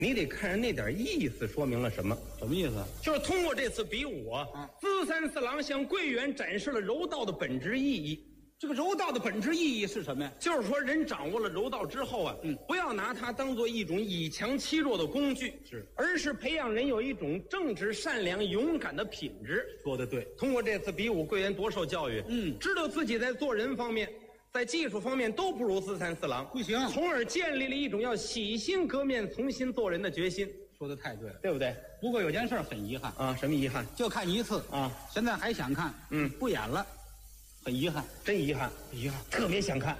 你得看人那点意思说明了什么。 什么意思？ 就是通过这次比武啊，资三四郎向桂圆展示了柔道的本质意义。 这个柔道的本质意义是什么呀？ 就是说，人掌握了柔道之后啊，不要拿它当做一种以强欺弱的工具，而是培养人有一种正直、善良、勇敢的品质。 说得对。 通过这次比武，桂圆多受教育，知道自己在做人方面、在技术方面都不如资三四郎， 不行， 从而建立了一种要洗心革面、重新做人的决心。 说得太对了， 对不对？ 不过有件事很遗憾啊，什么遗憾？ 就看一次啊， 现在还想看，不演了，很遗憾， 真遗憾，特别想看。